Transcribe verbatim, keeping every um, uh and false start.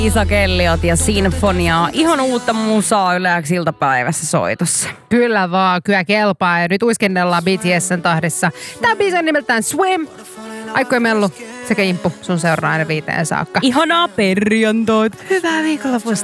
Isa Kelliot ja Sinfoniaa. Ihan uutta musaa Yleäks iltapäivässä soitossa. Kyllä vaan, kyllä kelpaa. Ja nyt uiskennellaan B T S:n tahdissa. Tää biisi on nimeltään Swim. Aikku ja Mellu sekä Imppu sun seuraa aina viiteen saakka. Ihanaa perjantoit. Hyvää viikonlopusta.